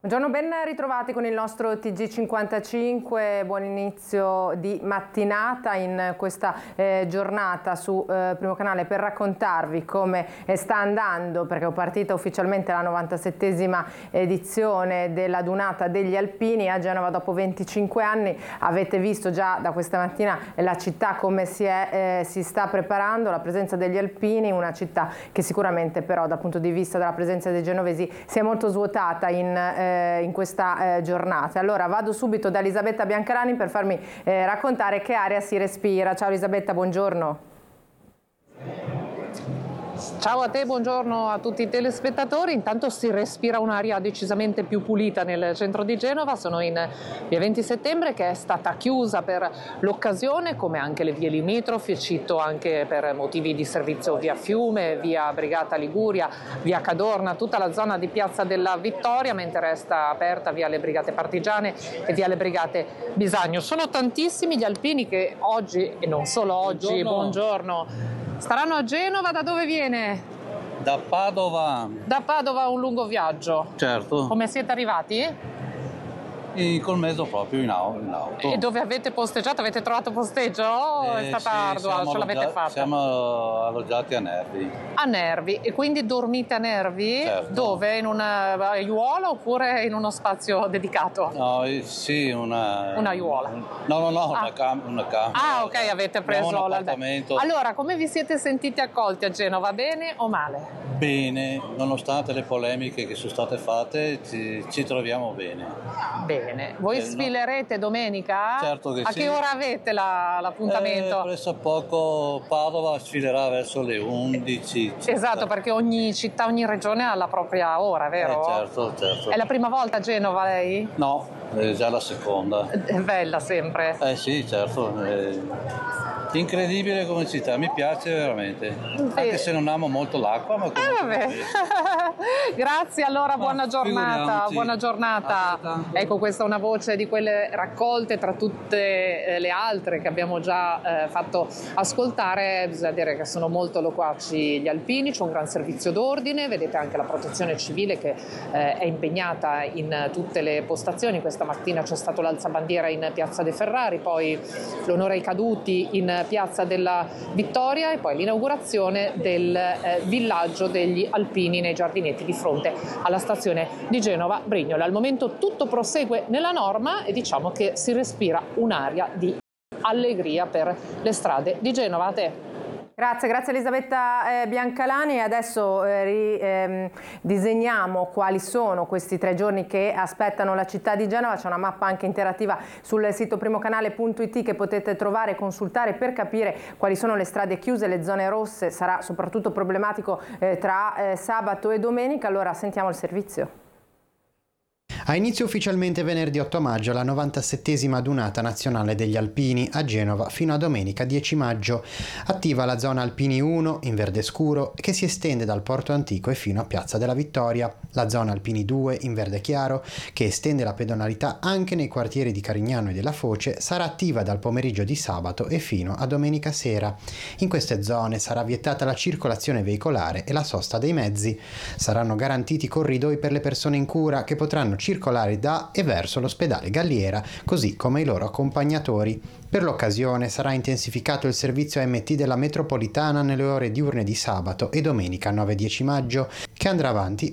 Buongiorno, ben ritrovati con il nostro TG55, buon inizio di mattinata in questa giornata su Primo Canale per raccontarvi come sta andando, perché è partita ufficialmente la 97esima edizione della Dunata degli Alpini a Genova dopo 25 anni. Avete visto già da questa mattina la città come si sta preparando, la presenza degli alpini, una città che sicuramente però dal punto di vista della presenza dei genovesi si è molto svuotata in questa giornata. Allora vado subito da Elisabetta Biancalani per farmi raccontare che aria si respira. Ciao Elisabetta, buongiorno. Ciao a te, buongiorno a tutti i telespettatori. Intanto si respira un'aria decisamente più pulita nel centro di Genova. Sono in via 20 settembre che è stata chiusa per l'occasione, come anche le vie limitrofe, cito anche per motivi di servizio via Fiume, via Brigata Liguria, via Cadorna, tutta la zona di Piazza della Vittoria, mentre resta aperta via le Brigate Partigiane e via le Brigate Bisagno. Sono tantissimi gli alpini che oggi, e non solo oggi, buongiorno, staranno a Genova. Da dove viene? Da Padova. Da Padova, un lungo viaggio. Certo. Come siete arrivati? Col mezzo proprio in auto. E dove avete posteggiato? Avete trovato posteggio? O è stata ardua? Ce l'avete fatta? Siamo alloggiati a Nervi. A Nervi. E quindi dormite a Nervi? Certo. Dove? In una aiuola oppure in uno spazio dedicato? No, sì, una aiuola. No, una camera. Ah, ok, avete preso un appartamento. Allora, come vi siete sentiti accolti a Genova? Bene o male? Bene, nonostante le polemiche che sono state fatte, ci troviamo bene. Bene. Voi sfilerete domenica? Certo che sì. sì. A che ora avete l'appuntamento? Presso poco Padova sfilerà verso le 11. Esatto, perché ogni città, ogni regione ha la propria ora, vero? Certo. È la prima volta a Genova lei? No, è già la seconda. È bella sempre. Sì, certo. Incredibile come città, mi piace veramente. Anche se non amo molto l'acqua, ma vabbè. Grazie, allora buona giornata. Buona giornata. Ecco, questa è una voce di quelle raccolte tra tutte le altre che abbiamo già fatto ascoltare. Bisogna dire che sono molto loquaci gli alpini, c'è un gran servizio d'ordine, vedete anche la protezione civile che è impegnata in tutte le postazioni. Questa mattina c'è stato l'alzabandiera in Piazza De Ferrari, poi l'onore ai caduti in Piazza della Vittoria e poi l'inaugurazione del villaggio degli alpini nei giardinetti di fronte alla stazione di Genova Brignola. Al momento tutto prosegue nella norma e diciamo che si respira un'aria di allegria per le strade di Genova. A te. Grazie Elisabetta Biancalani. Adesso disegniamo quali sono questi 3 giorni che aspettano la città di Genova. C'è una mappa anche interattiva sul sito primocanale.it che potete trovare e consultare per capire quali sono le strade chiuse, le zone rosse. Sarà soprattutto problematico tra sabato e domenica. Allora sentiamo il servizio. Ha inizio ufficialmente venerdì 8 maggio la 97esima Dunata Nazionale degli Alpini a Genova fino a domenica 10 maggio. Attiva la zona Alpini 1 in verde scuro che si estende dal Porto Antico e fino a Piazza della Vittoria. La zona Alpini 2 in verde chiaro che estende la pedonalità anche nei quartieri di Carignano e della Foce sarà attiva dal pomeriggio di sabato e fino a domenica sera. In queste zone sarà vietata la circolazione veicolare e la sosta dei mezzi. Saranno garantiti corridoi per le persone in cura che potranno circolare da e verso l'ospedale Galliera, così come i loro accompagnatori. Per l'occasione sarà intensificato il servizio AMT della metropolitana nelle ore diurne di sabato e domenica 9-10 maggio, che andrà avanti